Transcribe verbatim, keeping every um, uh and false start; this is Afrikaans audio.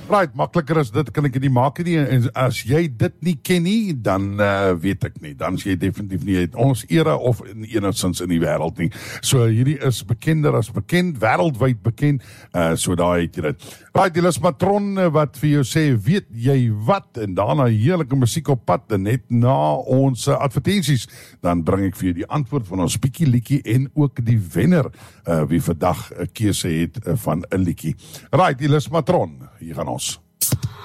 Right, makliker as dit kan ek nie maak nie, en as jy dit nie ken nie, dan uh, weet ek nie, dan is jy definitief nie uit ons era of in enigstens in die wêreld nie. So hierdie is bekender as bekend, wêreldwyd bekend, uh, so daar het jy dit. Right, die is Matron wat vir jou sê, weet jy wat, en daarna heerlike musiek op pad, en net na ons uh, advertensies, dan bring ek vir jou die antwoord van ons bietjie liedjie en ook die wenner, uh, wie vandag 'n keuse het uh, van 'n liedjie. Right, die is Matron, hier gaan ons.